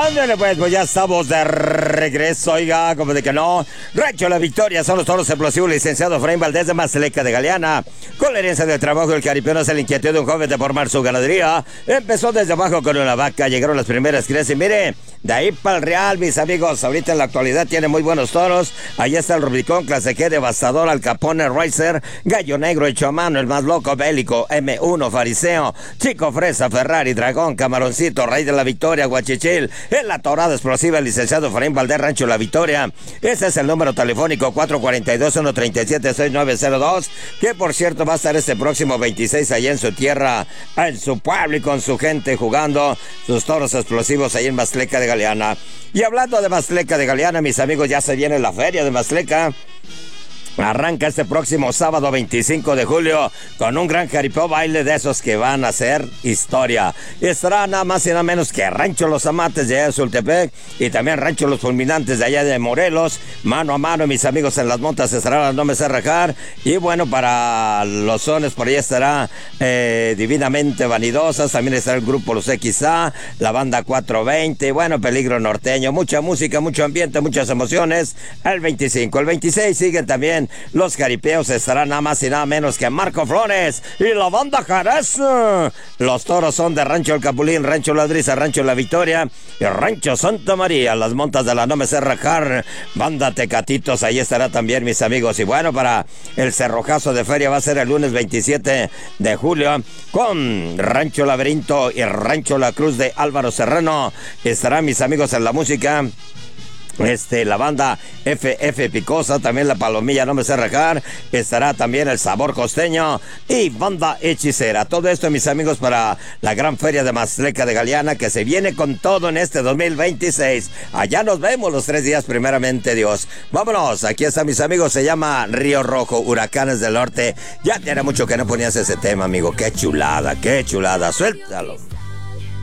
Ándale pues ya estamos de regreso, oiga, como de que no. Rancho La Victoria son los toros explosivos, licenciado Efraín Valdés de Maztleca de Galeana. Con la herencia del trabajo, el caripeo no es la inquietud de un joven de formar su ganadería. Empezó desde abajo con una vaca, llegaron las primeras crías y mire, de ahí para el Real, mis amigos, ahorita en la actualidad tiene muy buenos toros. Ahí está el Rubicón, Clase G, Devastador, Al Capone, Racer, Gallo Negro, Hecho a Mano, el más loco, Bélico, M1, Fariseo, Chico Fresa, Ferrari, Dragón, Camaroncito, Rey de la Victoria, Guachichil, el atorado explosiva, el licenciado Efraín Valdés, Rancho La Victoria. Ese es el número telefónico 442-137-6902, que por cierto va a estar este próximo 26 allá en su tierra, en su pueblo y con su gente jugando sus toros explosivos ahí en Maztleca de Galeana. Y hablando de Maztleca de Galeana, mis amigos, ya se viene la feria de Maztleca. Arranca este próximo sábado 25 de julio con un gran jaripeo baile de esos que van a hacer historia. Y estará nada más y nada menos que Rancho Los Amates de allá de Sultepec y también Rancho Los Fulminantes de allá de Morelos. Mano a mano, mis amigos, en las montas estará la No Me Sé Rajar. Y bueno, para los sones por ahí estará Divinamente Vanidosas. También estará el grupo Los XA, la banda 420. Y bueno, Peligro Norteño. Mucha música, mucho ambiente, muchas emociones. El 25, el 26 siguen también los jaripeos, estarán nada más y nada menos que Marco Flores y la banda Jerez. Los toros son de Rancho El Capulín, Rancho Ladriza, Rancho La Victoria y Rancho Santa María. Las montas de la No Me Sé Rajar, banda Tecatitos, ahí estará también, mis amigos. Y bueno, para el cerrojazo de feria va a ser el lunes 27 de julio con Rancho Laberinto y Rancho La Cruz de Álvaro Serrano. Estarán, mis amigos, en la música la banda FF Picosa, también la Palomilla No Me Sé Rajar, estará también el Sabor Costeño y banda Hechicera. Todo esto, mis amigos, para la gran feria de Maztleca de Galeana que se viene con todo en este 2026. Allá nos vemos los 3 días, primeramente Dios. Vámonos, aquí está, mis amigos, se llama Río Rojo, Huracanes del Norte. Ya tiene mucho que no ponías ese tema, amigo. Qué chulada, suéltalo.